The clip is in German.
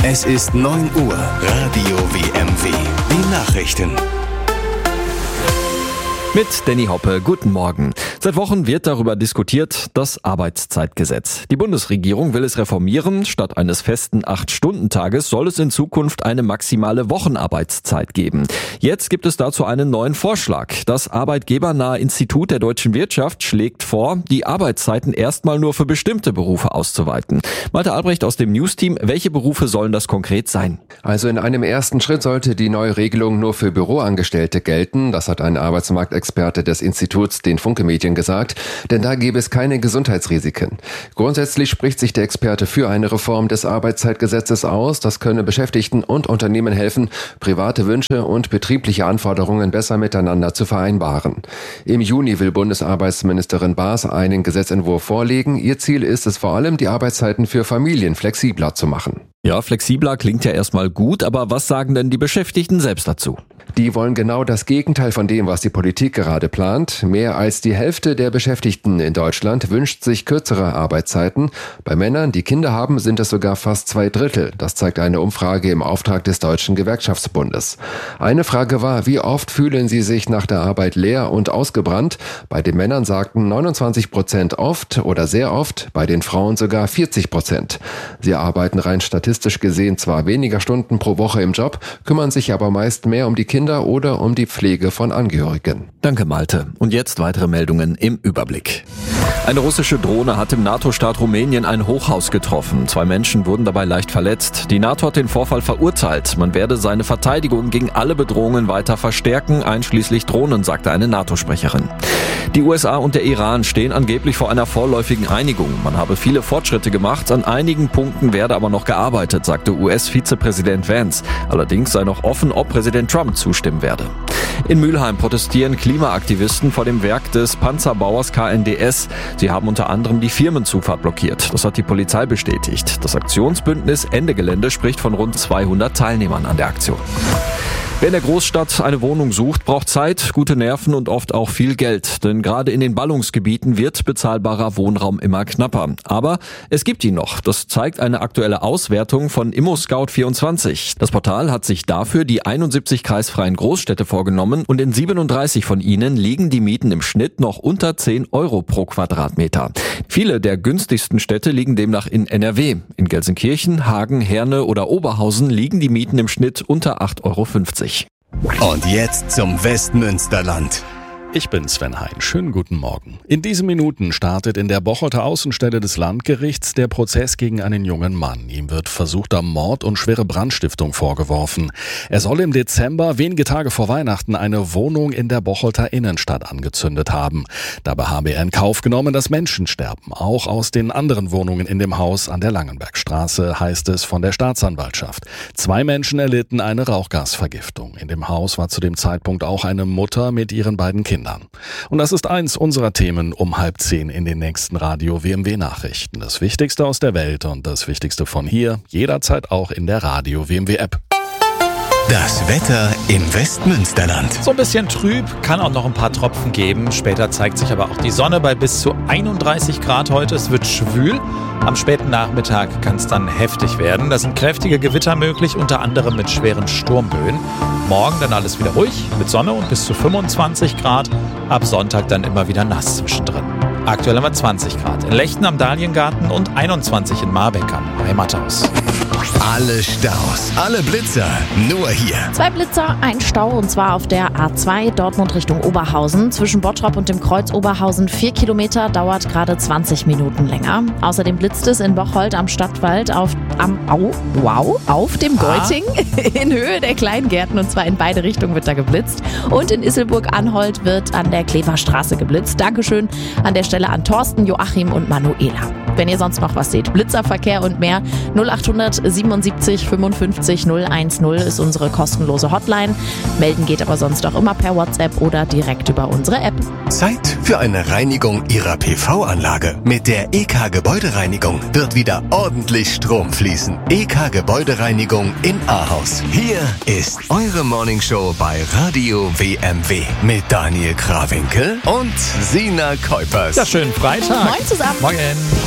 Es ist 9 Uhr. Radio WMW. Die Nachrichten. Mit Danny Hoppe, guten Morgen. Seit Wochen wird darüber diskutiert, das Arbeitszeitgesetz. Die Bundesregierung will es reformieren. Statt eines festen 8-Stunden-Tages soll es in Zukunft eine maximale Wochenarbeitszeit geben. Jetzt gibt es dazu einen neuen Vorschlag. Das arbeitgebernahe Institut der deutschen Wirtschaft schlägt vor, die Arbeitszeiten erstmal nur für bestimmte Berufe auszuweiten. Malte Albrecht aus dem News-Team, welche Berufe sollen das konkret sein? Also in einem ersten Schritt sollte die neue Regelung nur für Büroangestellte gelten. Das hat ein Arbeitsmarktexperte des Instituts den Funke-Medien gesagt, denn da gäbe es keine Gesundheitsrisiken. Grundsätzlich spricht sich der Experte für eine Reform des Arbeitszeitgesetzes aus. Das könne Beschäftigten und Unternehmen helfen, private Wünsche und betriebliche Anforderungen besser miteinander zu vereinbaren. Im Juni will Bundesarbeitsministerin Baas einen Gesetzentwurf vorlegen. Ihr Ziel ist es vor allem, die Arbeitszeiten für Familien flexibler zu machen. Ja, flexibler klingt ja erstmal gut, aber was sagen denn die Beschäftigten selbst dazu? Die wollen genau das Gegenteil von dem, was die Politik gerade plant. Mehr als die Hälfte der Beschäftigten in Deutschland wünscht sich kürzere Arbeitszeiten. Bei Männern, die Kinder haben, sind es sogar fast 2/3. Das zeigt eine Umfrage im Auftrag des Deutschen Gewerkschaftsbundes. Eine Frage war, wie oft fühlen sie sich nach der Arbeit leer und ausgebrannt? Bei den Männern sagten 29% oft oder sehr oft, bei den Frauen sogar 40%. Sie arbeiten rein statistisch gesehen zwar weniger Stunden pro Woche im Job, kümmern sich aber meist mehr um die Kinder oder um die Pflege von Angehörigen. Danke, Malte. Und jetzt weitere Meldungen im Überblick. Eine russische Drohne hat im NATO-Staat Rumänien ein Hochhaus getroffen. 2 Menschen wurden dabei leicht verletzt. Die NATO hat den Vorfall verurteilt. Man werde seine Verteidigung gegen alle Bedrohungen weiter verstärken, einschließlich Drohnen, sagte eine NATO-Sprecherin. Die USA und der Iran stehen angeblich vor einer vorläufigen Einigung. Man habe viele Fortschritte gemacht, an einigen Punkten werde aber noch gearbeitet, sagte US-Vizepräsident Vance. Allerdings sei noch offen, ob Präsident Trump zustimmen werde. In Mülheim protestieren Klimaaktivisten vor dem Werk des Panzerbauers KNDS. Sie haben unter anderem die Firmenzufahrt blockiert. Das hat die Polizei bestätigt. Das Aktionsbündnis Ende Gelände spricht von rund 200 Teilnehmern an der Aktion. Wer in der Großstadt eine Wohnung sucht, braucht Zeit, gute Nerven und oft auch viel Geld. Denn gerade in den Ballungsgebieten wird bezahlbarer Wohnraum immer knapper. Aber es gibt ihn noch. Das zeigt eine aktuelle Auswertung von ImmoScout24. Das Portal hat sich dafür die 71 kreisfreien Großstädte vorgenommen und in 37 von ihnen liegen die Mieten im Schnitt noch unter 10 Euro pro Quadratmeter. Viele der günstigsten Städte liegen demnach in NRW. In Gelsenkirchen, Hagen, Herne oder Oberhausen liegen die Mieten im Schnitt unter 8,50 Euro. Und jetzt zum Westmünsterland. Ich bin Sven Hein. Schönen guten Morgen. In diesen Minuten startet in der Bocholter Außenstelle des Landgerichts der Prozess gegen einen jungen Mann. Ihm wird versuchter Mord und schwere Brandstiftung vorgeworfen. Er soll im Dezember, wenige Tage vor Weihnachten, eine Wohnung in der Bocholter Innenstadt angezündet haben. Dabei habe er in Kauf genommen, dass Menschen sterben. Auch aus den anderen Wohnungen in dem Haus an der Langenbergstraße, heißt es von der Staatsanwaltschaft. 2 Menschen erlitten eine Rauchgasvergiftung. In dem Haus war zu dem Zeitpunkt auch eine Mutter mit ihren beiden Kindern. Und das ist eins unserer Themen um 9:30 in den nächsten Radio WMW Nachrichten. Das Wichtigste aus der Welt und das Wichtigste von hier, jederzeit auch in der Radio WMW App. Das Wetter im Westmünsterland. So ein bisschen trüb, kann auch noch ein paar Tropfen geben. Später zeigt sich aber auch die Sonne bei bis zu 31 Grad heute. Es wird schwül. Am späten Nachmittag kann es dann heftig werden. Da sind kräftige Gewitter möglich, unter anderem mit schweren Sturmböen. Morgen dann alles wieder ruhig, mit Sonne und bis zu 25 Grad. Ab Sonntag dann immer wieder nass zwischendrin. Aktuell haben wir 20 Grad. In Lechten am Dahliengarten und 21 in Marbeck am Heimathaus. Alle Staus, alle Blitzer, nur hier. 2 Blitzer, ein Stau und zwar auf der A2 Dortmund Richtung Oberhausen. Zwischen Bottrop und dem Kreuz Oberhausen 4 Kilometer, dauert gerade 20 Minuten länger. Außerdem blitzt es in Bocholt am Stadtwald auf dem Geuting in Höhe der Kleingärten und zwar in beide Richtungen wird da geblitzt. Und in Isselburg-Anholt wird an der Kleverstraße geblitzt. Dankeschön an der Stelle an Thorsten, Joachim und Manuela. Wenn ihr sonst noch was seht, Blitzerverkehr und mehr, 0800 77 55 010 ist unsere kostenlose Hotline. Melden geht aber sonst auch immer per WhatsApp oder direkt über unsere App. Zeit für eine Reinigung Ihrer PV-Anlage. Mit der EK Gebäudereinigung wird wieder ordentlich Strom fließen. EK Gebäudereinigung in Ahaus. Hier ist eure Morningshow bei Radio WMW mit Daniel Krawinkel und Sina Kuipers. Ja, schönen Freitag. Moin zusammen. Morgen.